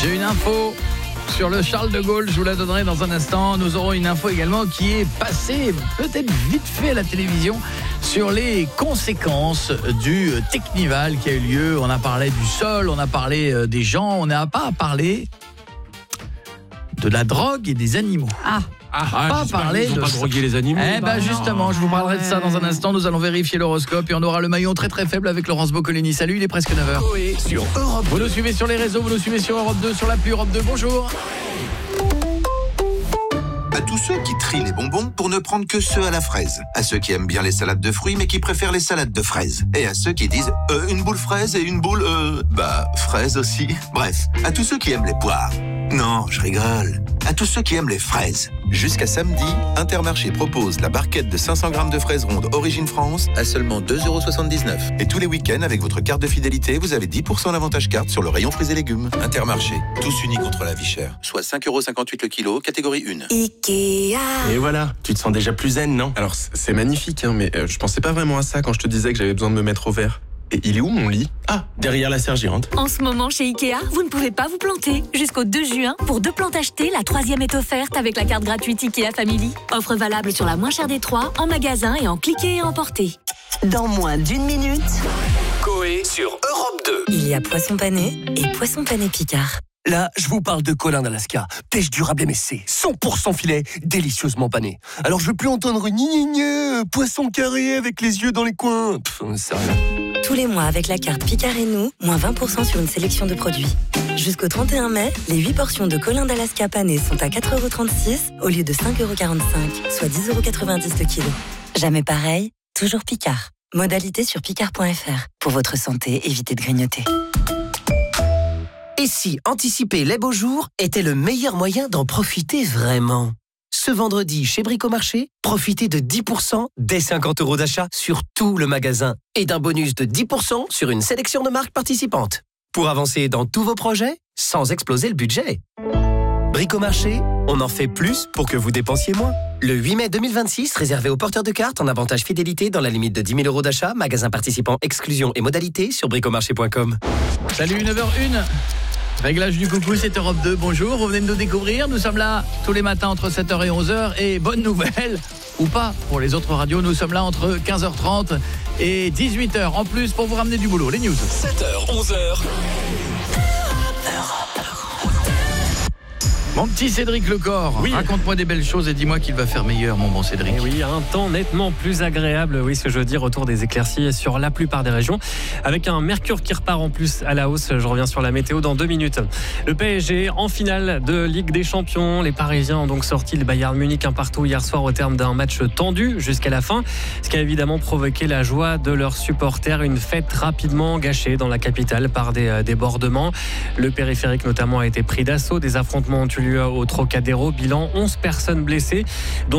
J'ai une info sur le Charles de Gaulle, je vous la donnerai dans un instant. Nous aurons une info également qui est passée peut-être vite fait à la télévision sur les conséquences du Teknival qui a eu lieu. On a parlé du sol, on a parlé des gens, on n'a pas parlé de la drogue et des animaux. Pas parler de pas droguer les animaux. Justement, je vous parlerai de ça dans un instant. Nous allons vérifier l'horoscope et on aura le maillon très très faible avec Laurence Boccolini. Salut, il est presque 9h. Coé sur Europe 2. Vous nous suivez sur les réseaux, vous nous suivez sur Europe 2, sur l'appli Europe 2. Bonjour. À tous ceux qui trient les bonbons pour ne prendre que ceux à la fraise. À ceux qui aiment bien les salades de fruits mais qui préfèrent les salades de fraises. Et à ceux qui disent une boule fraise et une boule fraise aussi. Bref, à tous ceux qui aiment les poires. Non, je rigole. À tous ceux qui aiment les fraises. Jusqu'à samedi, Intermarché propose la barquette de 500 grammes de fraises rondes Origine France à seulement 2,79 €. Et tous les week-ends, avec votre carte de fidélité, vous avez 10% d'avantage carte sur le rayon fruits et légumes. Intermarché, tous unis contre la vie chère. Soit 5,58 € le kilo, catégorie 1. Ikea. Et voilà, tu te sens déjà plus zen, non? Alors c'est magnifique, mais je pensais pas vraiment à ça quand je te disais que j'avais besoin de me mettre au vert. Et il est où mon lit? Ah, derrière la sergérante. En ce moment, chez Ikea, vous ne pouvez pas vous planter. Jusqu'au 2 juin, pour 2 plantes achetées, la 3e est offerte avec la carte gratuite Ikea Family. Offre valable sur la moins chère des 3, en magasin et en cliquer et emporter. Dans moins d'1 minute, Coé sur Europe 2. il y a poisson pané et poisson pané Picard. Là, je vous parle de Colin d'Alaska. Pêche durable MSC, 100% filet, délicieusement pané. Alors je veux plus entendre poisson carré avec les yeux dans les coins. Sérieux. Tous les mois, avec la carte Picard et nous, moins 20% sur une sélection de produits. Jusqu'au 31 mai, les 8 portions de Colin d'Alaska pané sont à 4,36 € au lieu de 5,45 €, soit 10,90 € le kilo. Jamais pareil, toujours Picard. Modalité sur picard.fr. Pour votre santé, évitez de grignoter. Et si anticiper les beaux jours était le meilleur moyen d'en profiter vraiment? Ce vendredi, chez Bricomarché, profitez de 10% dès 50 € d'achat sur tout le magasin et d'un bonus de 10% sur une sélection de marques participantes. Pour avancer dans tous vos projets, sans exploser le budget. Bricomarché, on en fait plus pour que vous dépensiez moins. Le 8 mai 2026, réservé aux porteurs de cartes en avantage fidélité dans la limite de 10 000 € d'achat, magasin participant, exclusion et modalités sur bricomarché.com. Salut, 9h01. Réglage du coucou, c'est Europe 2. Bonjour, vous venez de nous découvrir. Nous sommes là tous les matins entre 7h et 11h. Et bonne nouvelle, ou pas, pour les autres radios, nous sommes là entre 15h30 et 18h. En plus, pour vous ramener du boulot, les news. 7h, 11h. Mon petit Cédric Lecor, Oui. raconte-moi des belles choses et dis-moi qu'il va faire meilleur, mon bon Cédric. Et oui, un temps nettement plus agréable, oui, ce jeudi, retour des éclaircies sur la plupart des régions, avec un mercure qui repart en plus à la hausse. Je reviens sur la météo dans 2 minutes. Le PSG en finale de Ligue des Champions. Les Parisiens ont donc sorti le Bayern Munich un partout hier soir au terme d'un match tendu jusqu'à la fin, ce qui a évidemment provoqué la joie de leurs supporters. Une fête rapidement gâchée dans la capitale par des débordements. Le périphérique notamment a été pris d'assaut. Des affrontements ont eu lieu au Trocadéro. Bilan 11 personnes blessées, dont